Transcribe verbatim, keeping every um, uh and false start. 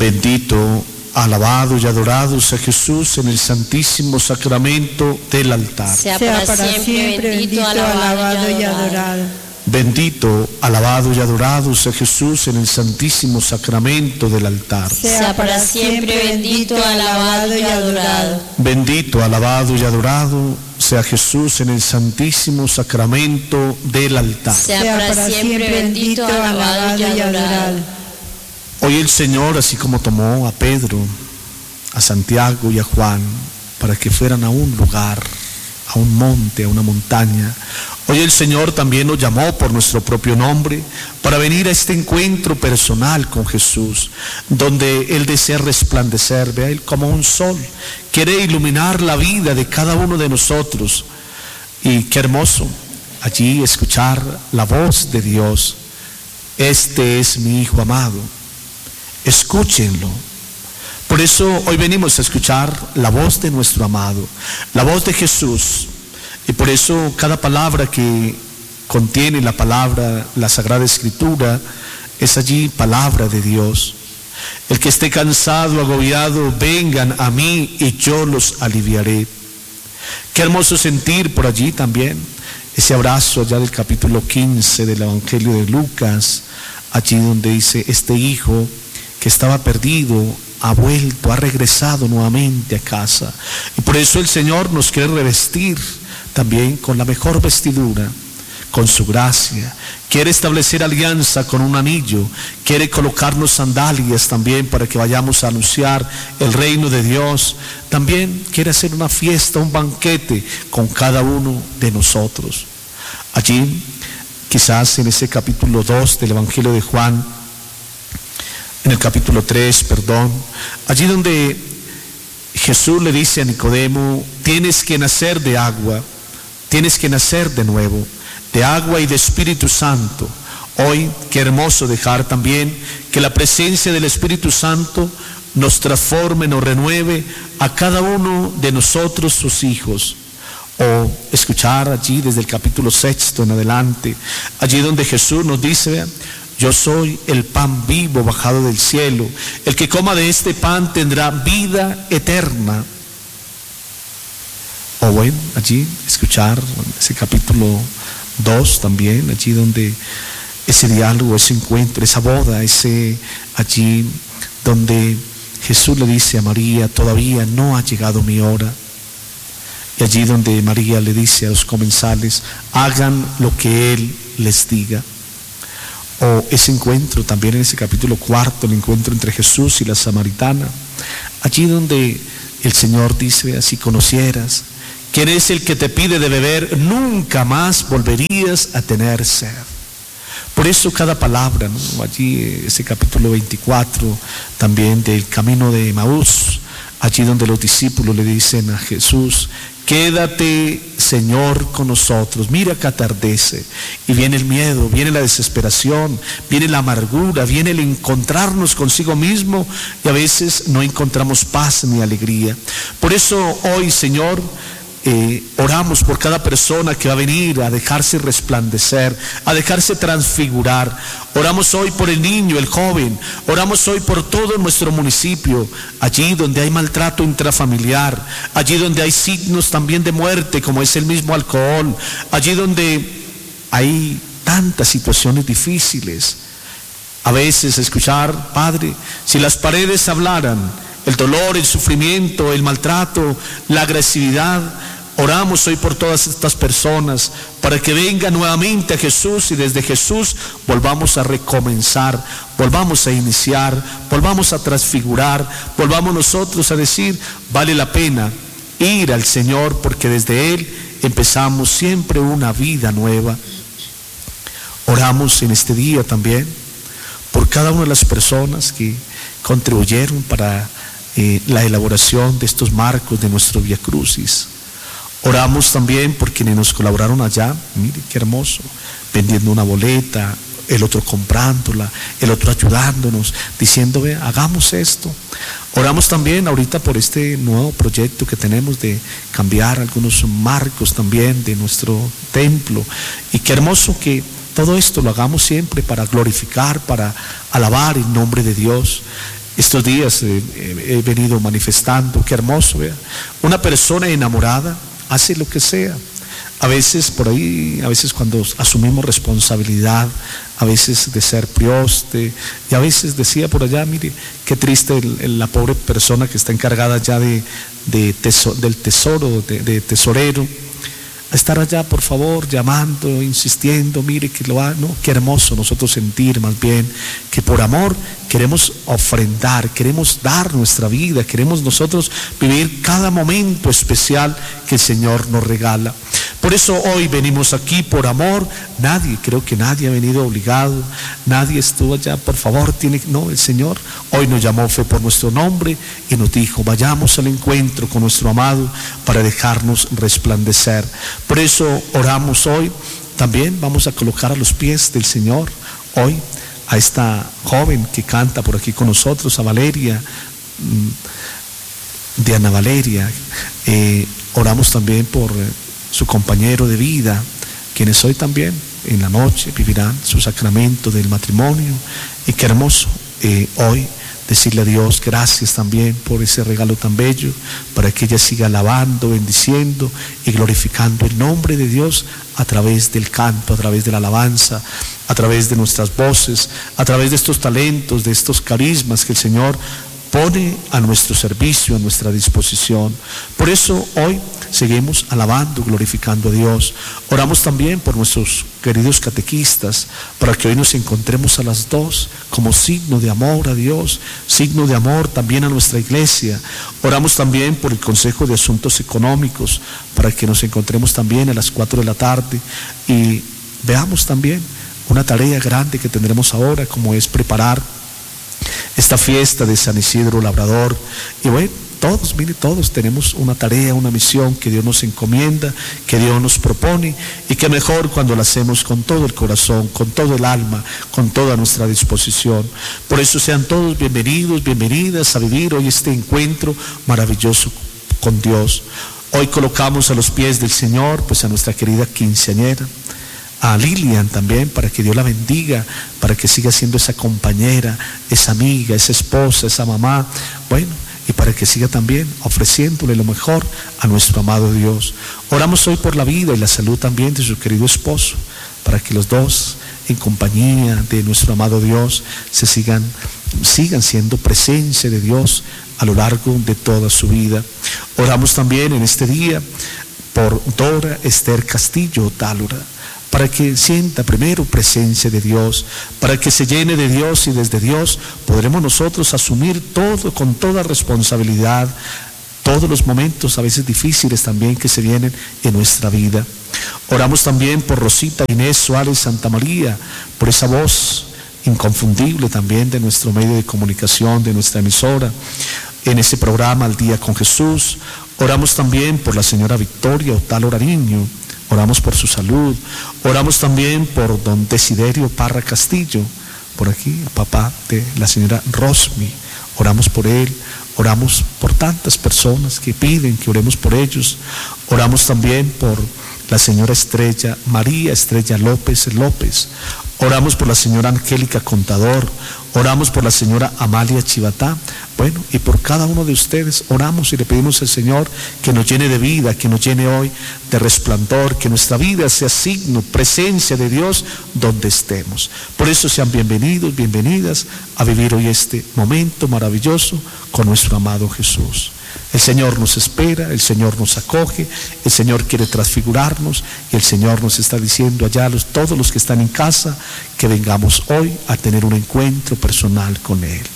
Bendito, alabado y adorado sea Jesús en el santísimo sacramento del altar. Sea para, sea para siempre, siempre bendito, alabado y adorado. Bendito, alabado y adorado sea Jesús en el santísimo sacramento del altar. Sea para siempre bendito, alabado y adorado. Bendito, alabado y adorado sea Jesús en el santísimo sacramento del altar. Sea para siempre bendito, alabado y adorado. Hoy el Señor, así como tomó a Pedro, a Santiago y a Juan para que fueran a un lugar, a un monte, a una montaña, hoy el Señor también nos llamó por nuestro propio nombre para venir a este encuentro personal con Jesús, donde Él desea resplandecer, vea Él como un sol, quiere iluminar la vida de cada uno de nosotros. Y qué hermoso allí escuchar la voz de Dios: este es mi Hijo amado, escúchenlo. Por eso hoy venimos a escuchar la voz de nuestro amado, la voz de Jesús. Y por eso cada palabra que contiene la palabra, la Sagrada Escritura, es allí palabra de Dios. El que esté cansado, agobiado, vengan a mí y yo los aliviaré. Qué hermoso sentir por allí también ese abrazo allá del capítulo quince del Evangelio de Lucas, allí donde dice: este hijo que estaba perdido ha vuelto, ha regresado nuevamente a casa. Y por eso el Señor nos quiere revestir también con la mejor vestidura, con su gracia. Quiere establecer alianza con un anillo, quiere colocarnos sandalias también para que vayamos a anunciar el reino de Dios. También quiere hacer una fiesta, un banquete con cada uno de nosotros. Allí, quizás en ese capítulo dos del Evangelio de Juan, en el capítulo tres, perdón, allí donde Jesús le dice a Nicodemo: tienes que nacer de agua, tienes que nacer de nuevo, de agua y de Espíritu Santo. Hoy, qué hermoso dejar también que la presencia del Espíritu Santo nos transforme, nos renueve a cada uno de nosotros, sus hijos. O escuchar allí desde el capítulo sexto en adelante, allí donde Jesús nos dice: vean, yo soy el pan vivo bajado del cielo, el que coma de este pan tendrá vida eterna. O bueno, allí escuchar ese capítulo dos también, allí donde ese diálogo, ese encuentro, esa boda, ese allí donde Jesús le dice a María: todavía no ha llegado mi hora. Y allí donde María le dice a los comensales: hagan lo que Él les diga. O ese encuentro también en ese capítulo cuarto, el encuentro entre Jesús y la samaritana, allí donde el Señor dice: si conocieras quién es el que te pide de beber, nunca más volverías a tener sed. Por eso cada palabra, ¿no? Allí ese capítulo veinticuatro también del camino de Emaús, allí donde los discípulos le dicen a Jesús: quédate, Señor, con nosotros, mira que atardece. Y viene el miedo, viene la desesperación, viene la amargura, viene el encontrarnos consigo mismo, y a veces no encontramos paz ni alegría. Por eso hoy, Señor, Eh, oramos por cada persona que va a venir a dejarse resplandecer, a dejarse transfigurar. Oramos hoy por el niño, el joven. Oramos hoy por todo nuestro municipio, allí donde hay maltrato intrafamiliar, allí donde hay signos también de muerte, como es el mismo alcohol, allí donde hay tantas situaciones difíciles. A veces escuchar: Padre, si las paredes hablaran, el dolor, el sufrimiento, el maltrato, la agresividad. Oramos hoy por todas estas personas para que vengan nuevamente a Jesús y desde Jesús volvamos a recomenzar, volvamos a iniciar, volvamos a transfigurar, volvamos nosotros a decir: vale la pena ir al Señor porque desde Él empezamos siempre una vida nueva. Oramos en este día también por cada una de las personas que contribuyeron para eh, la elaboración de estos marcos de nuestro Vía Crucis. Oramos también por quienes nos colaboraron allá, mire qué hermoso, vendiendo una boleta, el otro comprándola, el otro ayudándonos, diciendo: ve, hagamos esto. Oramos también ahorita por este nuevo proyecto que tenemos de cambiar algunos marcos también de nuestro templo. Y qué hermoso que todo esto lo hagamos siempre para glorificar, para alabar el nombre de Dios. Estos días eh, he venido manifestando, qué hermoso, vea. Una persona enamorada hace lo que sea. A veces por ahí, a veces cuando asumimos responsabilidad, a veces de ser prioste, y a veces decía por allá, mire, qué triste el, el, la pobre persona que está encargada ya de, de teso, del tesoro, de, de tesorero, estar allá, por favor, llamando, insistiendo, mire que lo ha, no, qué hermoso nosotros sentir más bien que por amor queremos ofrendar, queremos dar nuestra vida, queremos nosotros vivir cada momento especial que el Señor nos regala. Por eso hoy venimos aquí por amor. Nadie, creo que nadie ha venido obligado, nadie estuvo allá, por favor, tiene, no, el Señor hoy nos llamó, fue por nuestro nombre y nos dijo, vayamos al encuentro con nuestro amado para dejarnos resplandecer. Por eso oramos hoy, también vamos a colocar a los pies del Señor hoy a esta joven que canta por aquí con nosotros, a Valeria, Diana Valeria. Eh, oramos también por eh, su compañero de vida, quienes hoy también en la noche vivirán su sacramento del matrimonio. Y qué hermoso eh, hoy decirle a Dios gracias también por ese regalo tan bello, para que ella siga alabando, bendiciendo y glorificando el nombre de Dios a través del canto, a través de la alabanza, a través de nuestras voces, a través de estos talentos, de estos carismas que el Señor pone a nuestro servicio, a nuestra disposición. Por eso hoy seguimos alabando, glorificando a Dios. Oramos también por nuestros queridos catequistas, para que hoy nos encontremos a las dos como signo de amor a Dios, signo de amor también a nuestra iglesia. Oramos también por el Consejo de Asuntos Económicos, para que nos encontremos también a las cuatro de la tarde y veamos también una tarea grande que tendremos ahora, como es preparar esta fiesta de San Isidro Labrador. Y bueno, todos, mire, todos tenemos una tarea, una misión que Dios nos encomienda, que Dios nos propone, y que mejor cuando la hacemos con todo el corazón, con todo el alma, con toda nuestra disposición. Por eso sean todos bienvenidos, bienvenidas a vivir hoy este encuentro maravilloso con Dios. Hoy colocamos a los pies del Señor pues a nuestra querida quinceañera, a Lilian también, para que Dios la bendiga, para que siga siendo esa compañera, esa amiga, esa esposa, esa mamá, bueno, y para que siga también ofreciéndole lo mejor a nuestro amado Dios. Oramos hoy por la vida y la salud también de su querido esposo, para que los dos, en compañía de nuestro amado Dios, se sigan, sigan siendo presencia de Dios a lo largo de toda su vida. Oramos también en este día por Dora Esther Castillo Tálora, para que sienta primero presencia de Dios, para que se llene de Dios, y desde Dios podremos nosotros asumir todo con toda responsabilidad, todos los momentos a veces difíciles también que se vienen en nuestra vida. Oramos también por Rosita Inés Suárez Santa María, por esa voz inconfundible también de nuestro medio de comunicación, de nuestra emisora, en ese programa Al Día con Jesús. Oramos también por la señora Victoria Otálora Orariño, oramos por su salud. Oramos también por don Desiderio Parra Castillo, por aquí, el papá de la señora Rosmi, oramos por él. Oramos por tantas personas que piden que oremos por ellos. Oramos también por la señora Estrella, María Estrella López López. Oramos por la señora Angélica Contador. Oramos por la señora Amalia Chivatá. Bueno, y por cada uno de ustedes oramos y le pedimos al Señor que nos llene de vida, que nos llene hoy de resplandor, que nuestra vida sea signo, presencia de Dios donde estemos. Por eso sean bienvenidos, bienvenidas a vivir hoy este momento maravilloso con nuestro amado Jesús. El Señor nos espera, el Señor nos acoge, el Señor quiere transfigurarnos, y el Señor nos está diciendo allá a los, todos los que están en casa, que vengamos hoy a tener un encuentro personal con Él.